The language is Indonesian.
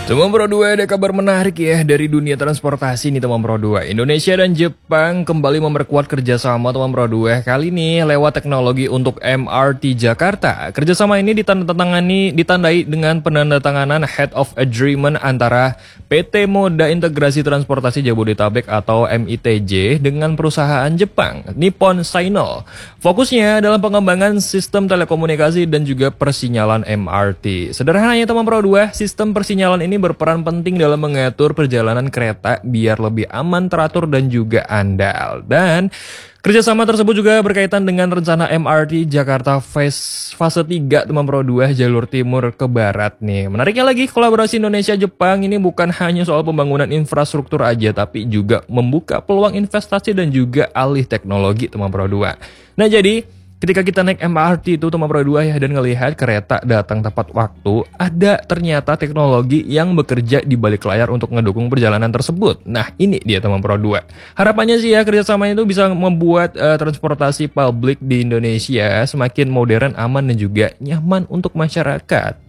Teman Pro 2, ada kabar menarik ya dari dunia transportasi nih teman Pro 2. Indonesia dan Jepang kembali memperkuat kerjasama teman Pro 2. Kali ini lewat teknologi untuk MRT Jakarta. Kerjasama ini ditandai dengan penandatanganan Head of Agreement antara PT Moda Integrasi Transportasi Jabodetabek atau MITJ dengan perusahaan Jepang, Nippon Sino. Fokusnya dalam pengembangan sistem telekomunikasi dan juga persinyalan MRT. Sederhananya teman Pro 2, sistem persinyalan ini berperan penting dalam mengatur perjalanan kereta biar lebih aman, teratur, dan juga andal. Dan kerjasama tersebut juga berkaitan dengan rencana MRT Jakarta fase 3 teman Pro 2 jalur timur ke barat nih. Menariknya lagi, kolaborasi Indonesia-Jepang ini bukan hanya soal pembangunan infrastruktur aja, tapi juga membuka peluang investasi dan juga alih teknologi teman Pro 2. Nah jadi, ketika kita naik MRT itu teman Pro 2 ya dan ngelihat kereta datang tepat waktu, ada ternyata teknologi yang bekerja di balik layar untuk ngedukung perjalanan tersebut. Nah ini dia teman Pro 2. Harapannya sih ya kerjasama itu bisa membuat transportasi publik di Indonesia semakin modern, aman, dan juga nyaman untuk masyarakat.